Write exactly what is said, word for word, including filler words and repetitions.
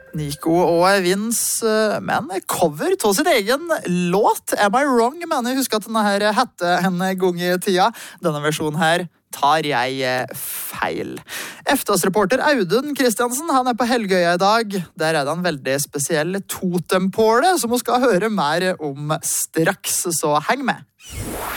Nico og Vince med en cover til sin egen låt. Am I Wrong? Jeg mener, jeg husker at denne her hette en gang i tida. Denne versjonen her tar jeg feil. Eftas-reporter Audun Kristiansen, han er på Helgøya i dag. Der er det en veldig spesiell totempåle som vi skal høre mer om straks, så heng med.